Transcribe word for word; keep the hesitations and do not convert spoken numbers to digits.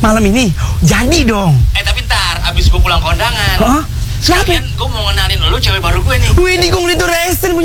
malam ini jadi dong. Eh tapi ntar abis gue pulang kondangan. Hah? Siapa? Gue mau ngenalin lu cewek baru gue nih. Wih, di gong itu resen